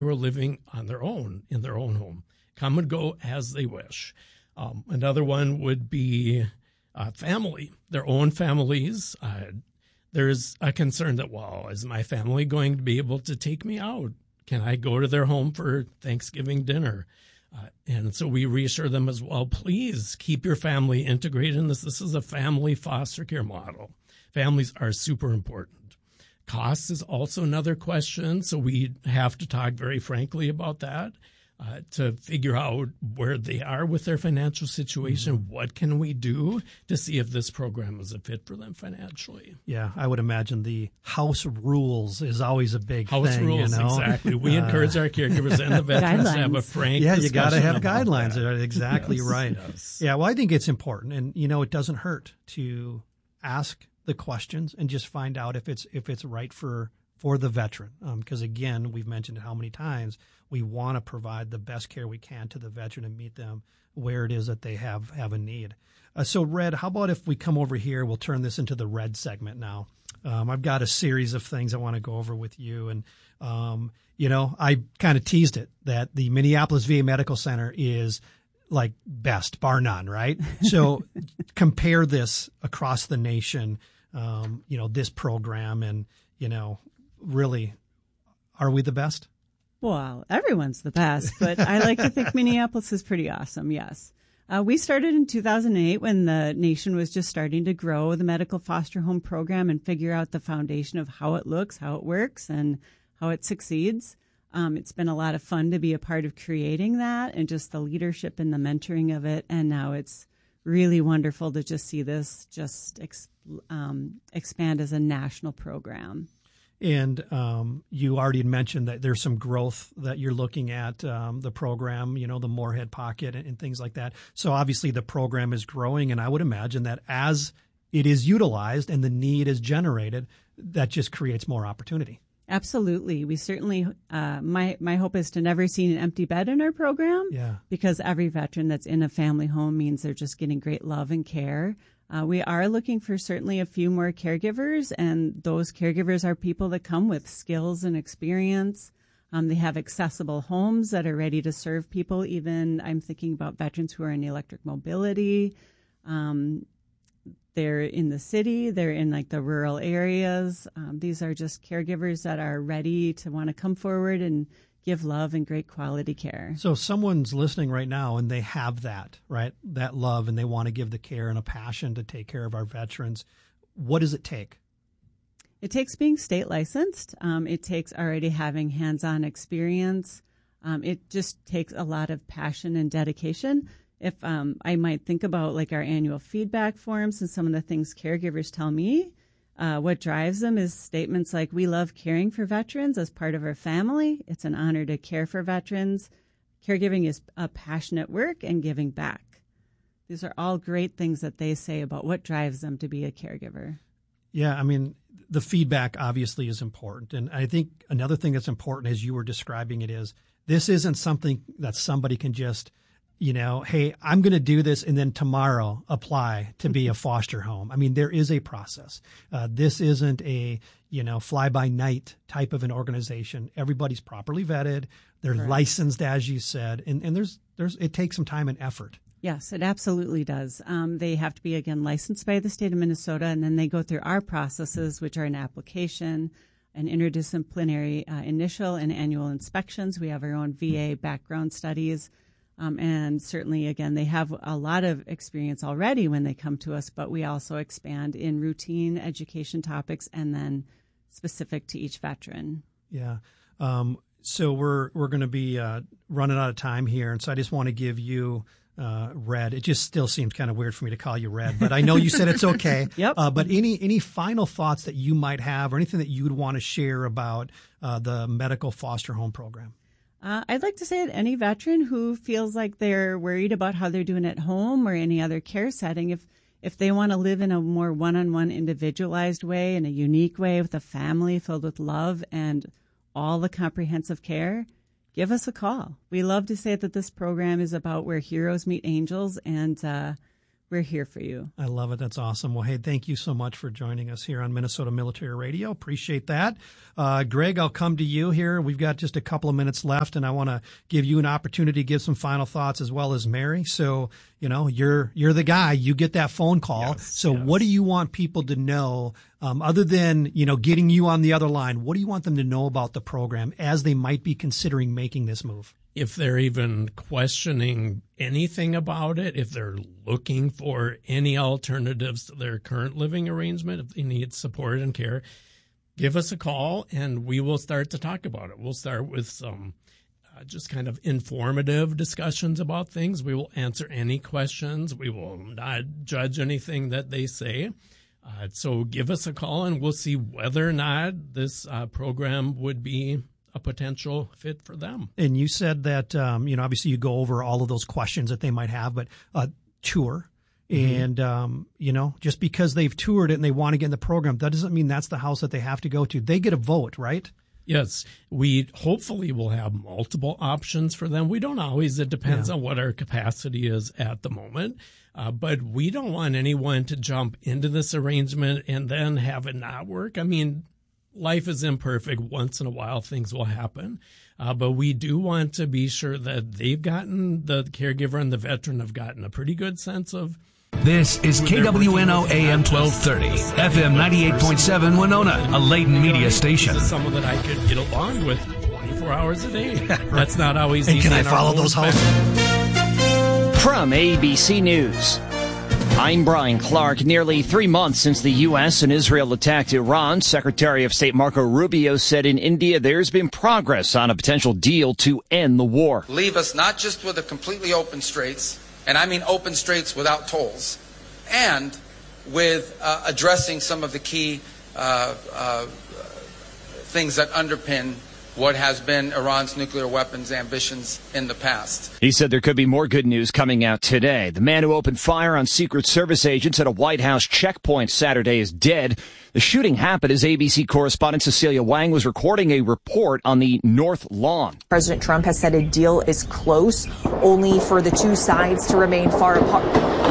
who are living on their own in their own home, come and go as they wish. Another one would be family, their own families. There's a concern that, well, is my family going to be able to take me out? Can I go to their home for Thanksgiving dinner? And so we reassure them as well, please keep your family integrated in this. This is a family foster care model. Families are super important. Cost is also another question, so we have to talk very frankly about that to figure out where they are with their financial situation. Mm-hmm. What can we do to see if this program is a fit for them financially? Yeah, I would imagine the house rules is always a big thing. House rules, exactly. We encourage our caregivers and the veterans to have a frank discussion. Yeah, you got to have guidelines. That. Exactly yes, right. Yes. Yeah, well, I think it's important. And, it doesn't hurt to ask the questions and just find out if it's right for the veteran. Because, again, we've mentioned it how many times, we want to provide the best care we can to the veteran and meet them where it is that they have a need. So, Red, how about if we come over here, we'll turn this into the Red segment now. I've got a series of things I want to go over with you. And, I kind of teased it that the Minneapolis VA Medical Center is like best, bar none, right? So compare this across the nation, this program and, really, are we the best? Well, everyone's the best, but I like to think Minneapolis is pretty awesome, yes. We started in 2008 when the nation was just starting to grow the medical foster home program and figure out the foundation of how it looks, how it works, and how it succeeds. It's been a lot of fun to be a part of creating that and just the leadership and the mentoring of it. And now it's really wonderful to just see this just expand as a national program. And you already mentioned that there's some growth that you're looking at, the program, the Moorhead Pocket and things like that. So obviously the program is growing, and I would imagine that as it is utilized and the need is generated, that just creates more opportunity. Absolutely. We certainly, my hope is to never see an empty bed in our program. Yeah. Because every veteran that's in a family home means they're just getting great love and care. We are looking for certainly a few more caregivers, and those caregivers are people that come with skills and experience. They have accessible homes that are ready to serve people. Even I'm thinking about veterans who are in electric mobility. They're in the city. They're in like the rural areas. These are just caregivers that are ready to want to come forward and give love and great quality care. So if someone's listening right now and they have that, right, that love, and they want to give the care and a passion to take care of our veterans, what does it take? It takes being state licensed. It takes already having hands-on experience. It just takes a lot of passion and dedication. If I might think about like our annual feedback forms and some of the things caregivers tell me, what drives them is statements like, we love caring for veterans as part of our family. It's an honor to care for veterans. Caregiving is a passionate work and giving back. These are all great things that they say about what drives them to be a caregiver. Yeah, I mean, the feedback obviously is important. And I think another thing that's important as you were describing it is this isn't something that somebody can just hey, I'm going to do this and then tomorrow apply to be a foster home. I mean, there is a process. This isn't a, fly by night type of an organization. Everybody's properly vetted. They're Correct. Licensed, as you said, and it takes some time and effort. Yes, it absolutely does. They have to be, again, licensed by the state of Minnesota, and then they go through our processes, which are an application, an interdisciplinary initial and annual inspections. We have our own VA background studies. And certainly, again, they have a lot of experience already when they come to us, but we also expand in routine education topics and then specific to each veteran. Yeah. So we're going to be running out of time here, and so I just want to give you Red. It just still seems kind of weird for me to call you Red, but I know you said it's okay. Yep. But any final thoughts that you might have or anything that you'd want to share about the medical foster home program? I'd like to say that any veteran who feels like they're worried about how they're doing at home or any other care setting, if they want to live in a more one-on-one individualized way, in a unique way with a family filled with love and all the comprehensive care, give us a call. We love to say that this program is about where heroes meet angels, and we're here for you. I love it. That's awesome. Well, hey, thank you so much for joining us here on Minnesota Military Radio. Appreciate that. Greg, I'll come to you here. We've got just a couple of minutes left, and I want to give you an opportunity to give some final thoughts, as well as Mary. So, you're the guy. You get that phone call. Yes, so what do you want people to know, other than, getting you on the other line? What do you want them to know about the program as they might be considering making this move? If they're even questioning anything about it, if they're looking for any alternatives to their current living arrangement, if they need support and care, give us a call and we will start to talk about it. We'll start with some just kind of informative discussions about things. We will answer any questions. We will not judge anything that they say. So give us a call and we'll see whether or not this program would be a potential fit for them. And you said that, obviously you go over all of those questions that they might have, but tour. And, just because they've toured it and they want to get in the program, that doesn't mean that's the house that they have to go to. They get a vote, right? Yes. We hopefully will have multiple options for them. We don't always. It depends on what our capacity is at the moment. But we don't want anyone to jump into this arrangement and then have it not work. I mean, life is imperfect. Once in a while, things will happen. But we do want to be sure that the caregiver and the veteran have gotten a pretty good sense of. This is KWNO AM 1230, FM 98.7 Winona, a Layton media station. This is someone that I could get along with 24 hours a day. That's not always easy. And can I follow those houses? From ABC News, I'm Brian Clark. Nearly 3 months since the U.S. and Israel attacked Iran, Secretary of State Marco Rubio said in India there's been progress on a potential deal to end the war. Leave us not just with a completely open straits, and I mean open straits without tolls, and with addressing some of the key things that underpin what has been Iran's nuclear weapons ambitions in the past. He said there could be more good news coming out today. The man who opened fire on Secret Service agents at a White House checkpoint Saturday is dead. The shooting happened as ABC correspondent Cecilia Wang was recording a report on the North Lawn. President Trump has said a deal is close, only for the two sides to remain far apart.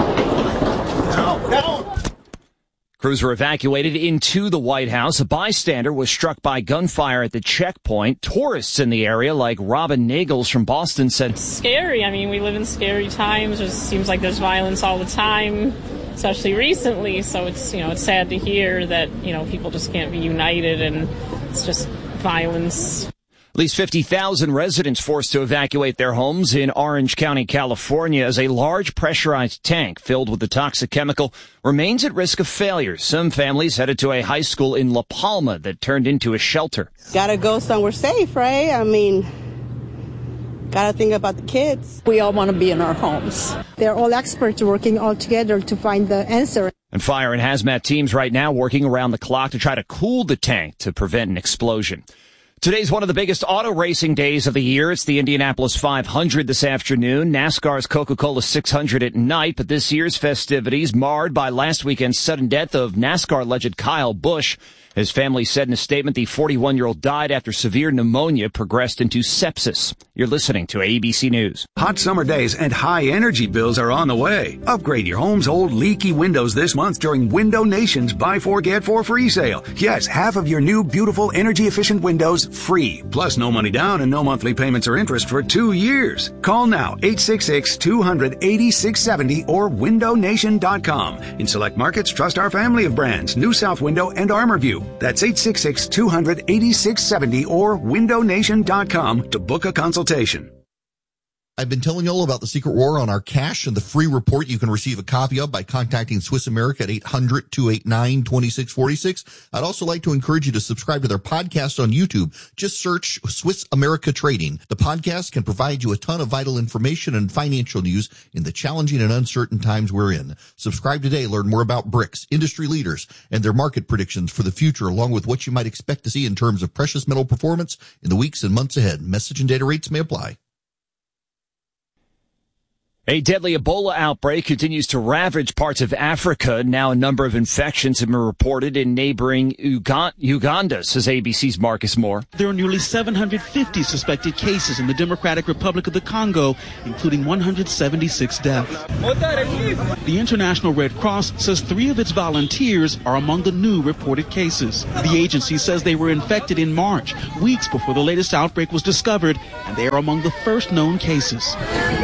No. Crews were evacuated into the White House. A bystander was struck by gunfire at the checkpoint. Tourists in the area, like Robin Nagels from Boston, said, "Scary. I mean, we live in scary times. It seems like there's violence all the time, especially recently. So it's sad to hear that, people just can't be united and it's just violence." At least 50,000 residents forced to evacuate their homes in Orange County, California, as a large pressurized tank filled with the toxic chemical remains at risk of failure. Some families headed to a high school in La Palma that turned into a shelter. Gotta go somewhere safe, right? I mean, gotta think about the kids. We all want to be in our homes. They're all experts working all together to find the answer. And fire and hazmat teams right now working around the clock to try to cool the tank to prevent an explosion. Today's one of the biggest auto racing days of the year. It's the Indianapolis 500 this afternoon, NASCAR's Coca-Cola 600 at night, but this year's festivities marred by last weekend's sudden death of NASCAR legend Kyle Busch. His family said in a statement the 41-year-old died after severe pneumonia progressed into sepsis. You're listening to ABC News. Hot summer days and high energy bills are on the way. Upgrade your home's old leaky windows this month during Window Nation's Buy 4 Get 4 free sale. Yes, half of your new beautiful energy efficient windows free. Plus no money down and no monthly payments or interest for 2 years. Call now 866-200-8670 or windownation.com. In select markets, trust our family of brands, New South Window and ArmorView. That's 866-200-8670 or windownation.com to book a consultation. I've been telling you all about the Secret War on our cash and the free report you can receive a copy of by contacting Swiss America at 800-289-2646. I'd also like to encourage you to subscribe to their podcast on YouTube. Just search Swiss America Trading. The podcast can provide you a ton of vital information and financial news in the challenging and uncertain times we're in. Subscribe today. Learn more about BRICS, industry leaders, and their market predictions for the future, along with what you might expect to see in terms of precious metal performance in the weeks and months ahead. Message and data rates may apply. A deadly Ebola outbreak continues to ravage parts of Africa. Now a number of infections have been reported in neighboring Uganda, says ABC's Marcus Moore. There are nearly 750 suspected cases in the Democratic Republic of the Congo, including 176 deaths. The International Red Cross says 3 of its volunteers are among the new reported cases. The agency says they were infected in March, weeks before the latest outbreak was discovered, and they are among the first known cases.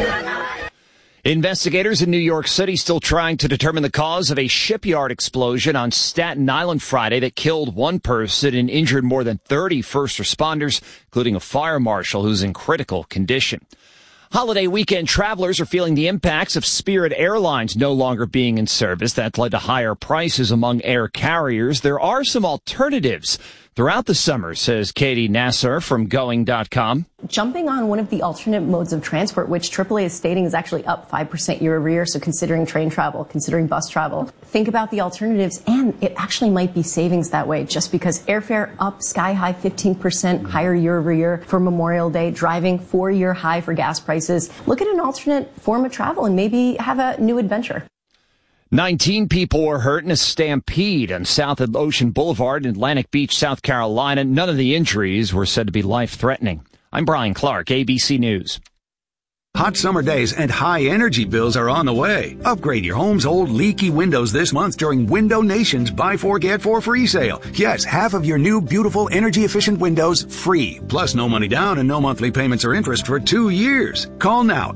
Investigators in New York City still trying to determine the cause of a shipyard explosion on Staten Island Friday that killed 1 person and injured more than 30 first responders, including a fire marshal who's in critical condition. Holiday weekend travelers are feeling the impacts of Spirit Airlines no longer being in service. That led to higher prices among air carriers. There are some alternatives throughout the summer, says Katie Nasser from Going.com. Jumping on one of the alternate modes of transport, which AAA is stating is actually up 5% year over year. So considering train travel, considering bus travel, think about the alternatives, and it actually might be savings that way, just because airfare up sky high 15% higher year over year for Memorial Day, driving 4-year high for gas prices. Look at an alternate form of travel and maybe have a new adventure. 19 people were hurt in a stampede on South Ocean Boulevard in Atlantic Beach, South Carolina. None of the injuries were said to be life-threatening. I'm Brian Clark, ABC News. Hot summer days and high energy bills are on the way. Upgrade your home's old leaky windows this month during Window Nation's Buy 4 Get 4 free sale. Yes, half of your new beautiful energy efficient windows free. Plus no money down and no monthly payments or interest for 2 years. Call now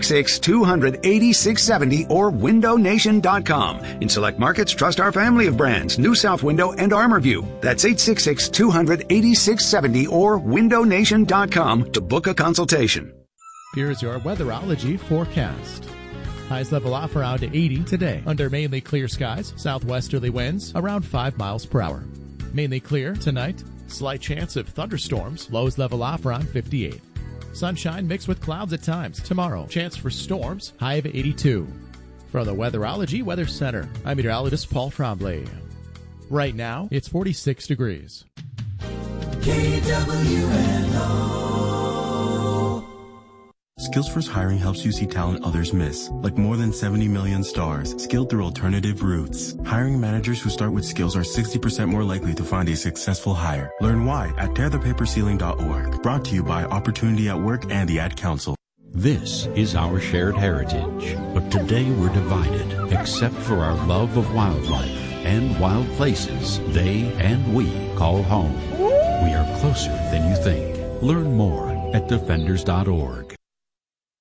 866-200-8670 or windownation.com. In select markets, trust our family of brands, New South Window and ArmorView. That's 866-200-8670 or windownation.com to book a consultation. Here's your weatherology forecast. Highs level off around 80 today. Under mainly clear skies, southwesterly winds around 5 miles per hour. Mainly clear tonight. Slight chance of thunderstorms. Lows level off around 58. Sunshine mixed with clouds at times. Tomorrow, chance for storms. High of 82. From the Weatherology Weather Center, I'm meteorologist Paul Trombley. Right now, it's 46 degrees. KWNO. Skillsforce Hiring helps you see talent others miss, like more than 70 million stars, skilled through alternative routes. Hiring managers who start with skills are 60% more likely to find a successful hire. Learn why at tearthepaperceiling.org. Brought to you by Opportunity at Work and the Ad Council. This is our shared heritage, but today we're divided, except for our love of wildlife and wild places they and we call home. We are closer than you think. Learn more at defenders.org.